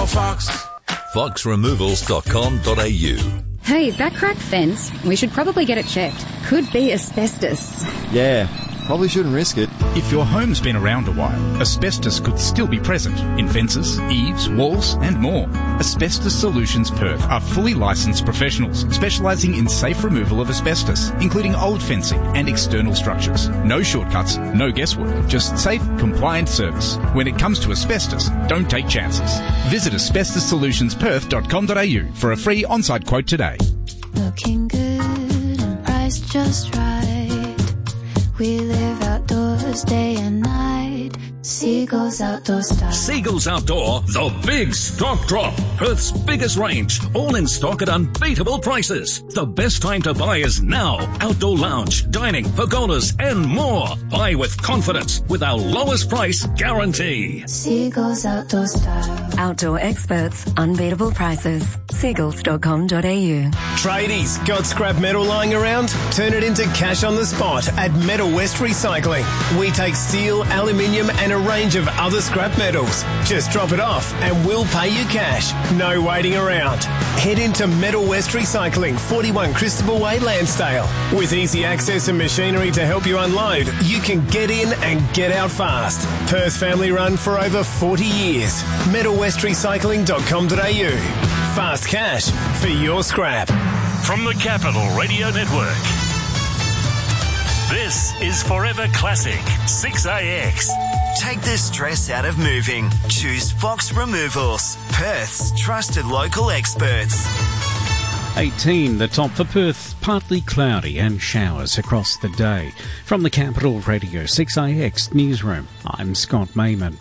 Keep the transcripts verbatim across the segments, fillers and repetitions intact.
call Fox. fox removals dot com dot a u. Hey, that cracked fence, we should probably get it checked. Could be asbestos. Yeah, probably shouldn't risk it. If your home's been around a while, asbestos could still be present in fences, eaves, walls and more. Asbestos Solutions Perth are fully licensed professionals specialising in safe removal of asbestos, including old fencing and external structures. No shortcuts, no guesswork, just safe, compliant service. When it comes to asbestos, don't take chances. Visit asbestos solutions perth dot com dot a u for a free on-site quote today. Looking good and priced just right. We live outdoors day and night. Seagulls Outdoor Style. Seagulls Outdoor, the big stock drop. Perth's biggest range, all in stock at unbeatable prices. The best time to buy is now. Outdoor lounge, dining, pergolas and more. Buy with confidence with our lowest price guarantee. Seagulls Outdoor Style. Outdoor experts, unbeatable prices. seagulls dot com dot a u. Tradies, got scrap metal lying around? Turn it into cash on the spot at Metal West Recycling. We take steel, aluminium and a range of other scrap metals. Just drop it off and we'll pay you cash. No waiting around. Head into Metal West Recycling, forty-one Christopher Way, Lansdale. With easy access and machinery to help you unload, you can get in and get out fast. Perth family run for over forty years. metal west recycling dot com dot a u. Fast cash for your scrap. From the Capital Radio Network, this is Forever Classic six A X. Take the stress out of moving. Choose Fox Removals, Perth's trusted local experts. eighteen, the top for Perth, partly cloudy and showers across the day. From the Capital Radio six A X newsroom, I'm Scott Mayman.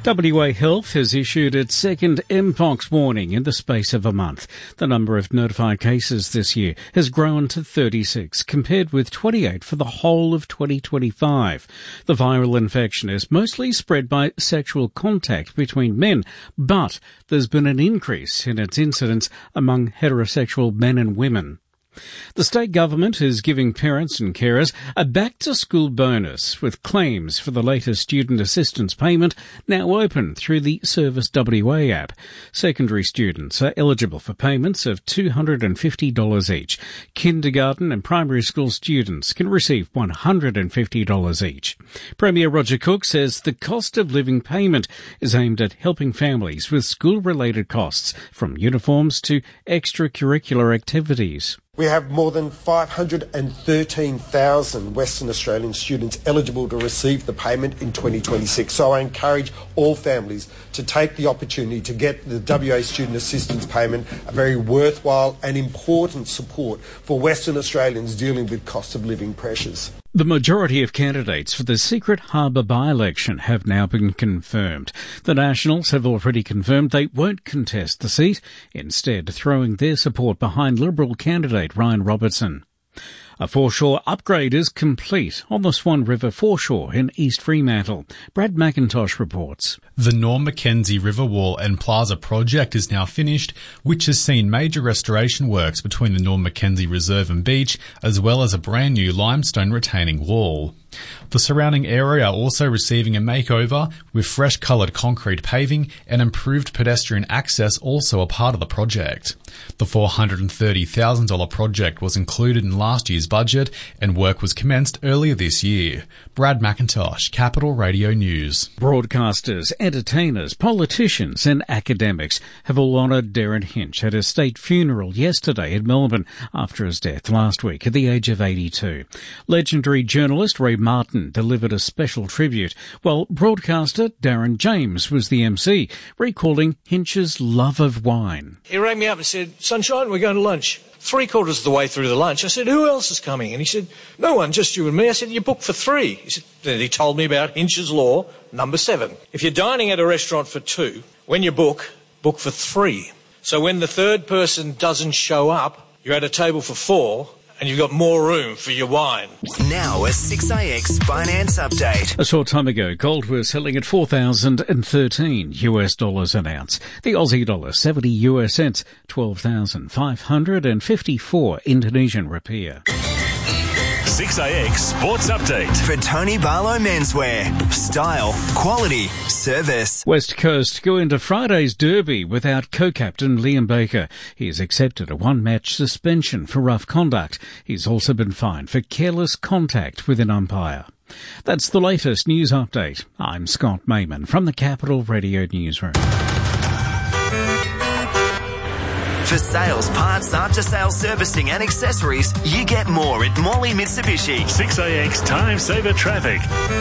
W A Health has issued its second Mpox warning in the space of a month. The number of notified cases this year has grown to thirty-six, compared with twenty-eight for the whole of twenty twenty-five. The viral infection is mostly spread by sexual contact between men, but there's been an increase in its incidence among heterosexual men and women. The state government is giving parents and carers a back-to-school bonus, with claims for the latest student assistance payment now open through the Service W A app. Secondary students are eligible for payments of two hundred fifty dollars each. Kindergarten and primary school students can receive one hundred fifty dollars each. Premier Roger Cook says the cost of living payment is aimed at helping families with school-related costs, from uniforms to extracurricular activities. We have more than five hundred thirteen thousand Western Australian students eligible to receive the payment in twenty twenty-six, so I encourage all families to take the opportunity to get the W A Student Assistance Payment, a very worthwhile and important support for Western Australians dealing with cost of living pressures. The majority of candidates for the Secret Harbour by-election have now been confirmed. The Nationals have already confirmed they won't contest the seat, instead throwing their support behind Liberal candidate Ryan Robertson. A foreshore upgrade is complete on the Swan River foreshore in East Fremantle. Brad McIntosh reports. The Norm Mackenzie River Wall and Plaza project is now finished, which has seen major restoration works between the Norm Mackenzie Reserve and beach, as well as a brand new limestone retaining wall. The surrounding area also receiving a makeover, with fresh coloured concrete paving and improved pedestrian access also a part of the project. The four hundred thirty thousand dollars project was included in last year's budget and work was commenced earlier this year. Brad McIntosh, Capital Radio News. Broadcasters, entertainers, politicians and academics have all honoured Darren Hinch at his state funeral yesterday in Melbourne after his death last week at the age of eighty-two. Legendary journalist Ray Martin delivered a special tribute, while broadcaster Darren James was the M C, recalling Hinch's love of wine. He rang me up and said, "Sunshine, we're going to lunch." Three quarters of the way through the lunch, I said, "Who else is coming?" And he said, "No one, just you and me." I said, "You booked for three." He said, then he told me about Hinch's Law, number seven. If you're dining at a restaurant for two, when you book, book for three. So when the third person doesn't show up, you're at a table for four, and you've got more room for your wine. Now a six A X finance update. A short time ago, gold was selling at four thousand thirteen U S dollars an ounce. The Aussie dollar, seventy U S cents, twelve thousand five hundred fifty-four Indonesian rupiah. six A X Sports Update. For Tony Barlow Menswear. Style, quality, service. West Coast go into Friday's derby without co-captain Liam Baker. He has accepted a one-match suspension for rough conduct. He's also been fined for careless contact with an umpire. That's the latest news update. I'm Scott Mayman from the Capital Radio Newsroom. For sales, parts, after-sales servicing and accessories, you get more at Morley Mitsubishi. six A X Time Saver Traffic.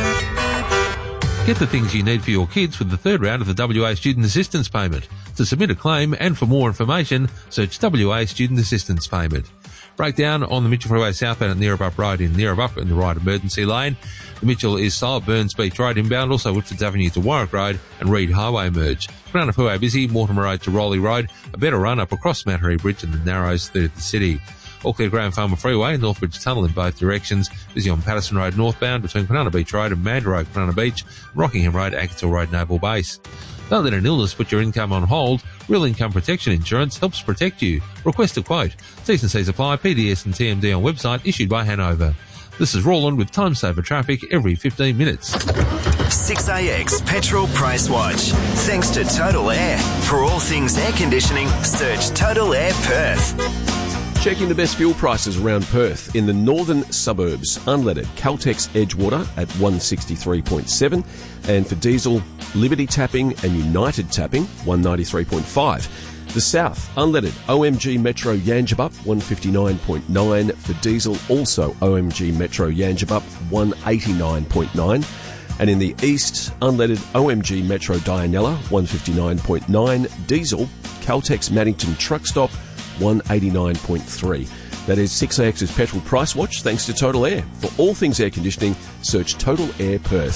Get the things you need for your kids with the third round of the W A Student Assistance Payment. To submit a claim and for more information, search W A Student Assistance Payment. Breakdown on the Mitchell Freeway southbound at Neerabup Road in Neerabup in the right emergency lane. The Mitchell is slow at Burns Beach Road inbound, also Woodfords Avenue to Warwick Road and Reed Highway merge. Punanapuwa busy, Mortimer Road to Rowley Road, a better run up across Mattery Bridge and the Narrows through the city. All clear Graham Farmer Freeway, Northbridge Tunnel in both directions. Busy on Patterson Road northbound between Punana Beach Road and Mandurah Road, Punana Beach, Rockingham Road, Ackettsville Road, Naval Base. Don't let an illness put your income on hold. Real Income Protection Insurance helps protect you. Request a quote. T's and C's apply. P D S and T M D on website issued by Hanover. This is Roland with Time Saver Traffic every fifteen minutes. six A X Petrol Price Watch. Thanks to Total Air. For all things air conditioning, search Total Air Perth. Checking the best fuel prices around Perth. In the northern suburbs, unleaded Caltex Edgewater at one sixty-three point seven, and for diesel, Liberty Tapping and United Tapping one ninety-three point five. The south, unleaded O M G Metro Yangebup one fifty-nine point nine, for diesel also O M G Metro Yangebup one eighty-nine point nine. And in the east, unleaded O M G Metro Dianella one fifty-nine point nine, diesel Caltex Maddington Truck Stop one eighty-nine point three. That is six A X's Petrol Price Watch, thanks to Total Air. For all things air conditioning, search Total Air Perth.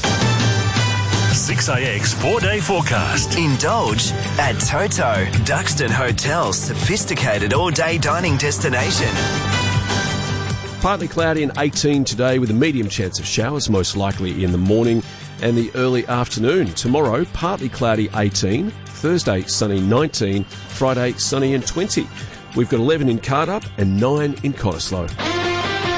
six A X four-day forecast. Indulge at Toto, Duxton Hotel's sophisticated all-day dining destination. Partly cloudy and eighteen today with a medium chance of showers, most likely in the morning and the early afternoon. Tomorrow, partly cloudy eighteen, Thursday sunny nineteen, Friday sunny and twenty. We've got eleven in Cardup and nine in Cottesloe.